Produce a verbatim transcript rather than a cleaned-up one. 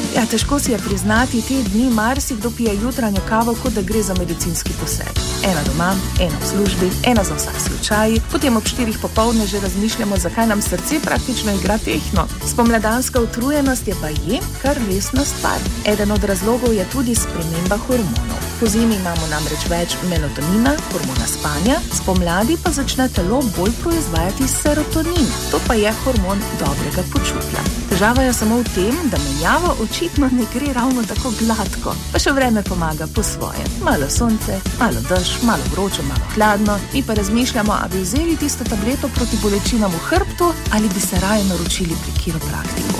Ja, težko si je priznati, te dni marsikdo pije jutranjo kavo, kot da gre za medicinski poseg. Ena doma, ena v službi, ena za vsak slučaj, potem ob štirih popoldne že razmišljamo, zakaj nam srce praktično igra tehno. Spomladanska utrujenost je pa je kar resna stvar. Eden od razlogov je tudi sprememba hormonov. Po zimi imamo namreč več melatonina, hormona spanja, spomladi pa začne telo bolj proizvajati serotonin. To pa je hormon dobrega počutja. Težava je samo v tem, da menjava očitno ne gre ravno tako gladko, pa še vreme pomaga po svoje. Malo sonce, malo dež, malo vroče, malo hladno, mi pa razmišljamo, a bi vzeli tisto tableto proti bolečinam v hrbtu ali bi se raje naročili pri kiropraktiku.